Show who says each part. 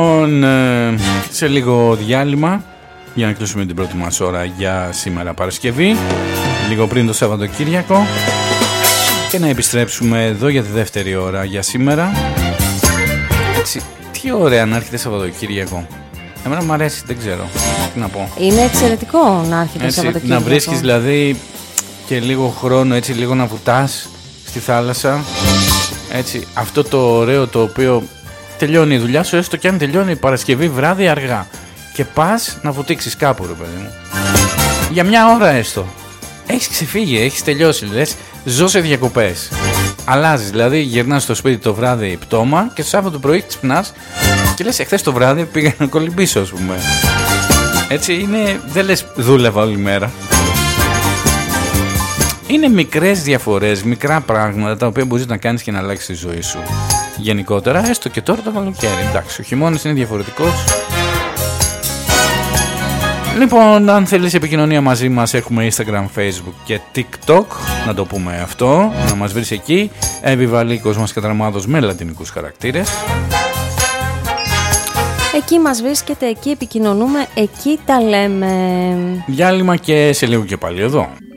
Speaker 1: Σε λίγο διάλειμμα για να κλείσουμε την πρώτη μας ώρα για σήμερα Παρασκευή, λίγο πριν το Σαββατοκύριακο, και να επιστρέψουμε εδώ για τη δεύτερη ώρα για σήμερα. Έτσι, τι ωραία να έρχεται Σαββατοκύριακο. Εμένα μου αρέσει, δεν ξέρω τι να πω.
Speaker 2: Είναι εξαιρετικό να έρχεται Σαββατοκύριακο.
Speaker 1: Να βρίσκεις δηλαδή και λίγο χρόνο, έτσι, λίγο να βουτάς στη θάλασσα. Έτσι, αυτό το ωραίο το οποίο τελειώνει η δουλειά σου, έστω και αν τελειώνει η Παρασκευή βράδυ αργά, και πας να βουτήξεις κάπου, ρε παιδί μου, για μια ώρα έστω. Έχεις ξεφύγει, έχεις τελειώσει, λες ζω σε διακοπές. Αλλάζεις, δηλαδή γυρνάς στο σπίτι το βράδυ πτώμα και το Σάββατο πρωί ξυπνάς και λες εχθές το βράδυ πήγα να κολυμπήσω, ας πούμε. Έτσι είναι, δεν λες δούλευα όλη μέρα. Είναι μικρές διαφορές, μικρά πράγματα τα οποία μπορείς να κάνεις και να αλλάξεις τη ζωή σου γενικότερα, έστω και τώρα το καλοκαίρι. Εντάξει, ο χειμώνας είναι διαφορετικός. Λοιπόν, αν θέλεις επικοινωνία μαζί μας, έχουμε Instagram, Facebook και TikTok, να το πούμε αυτό, να μας βρεις εκεί. Επιβαλίκος μας κατραμάδος με λατινικούς χαρακτήρες.
Speaker 2: Εκεί μας βρίσκεται, εκεί επικοινωνούμε, εκεί τα λέμε.
Speaker 1: Διάλειμμα και σε λίγο και πάλι εδώ.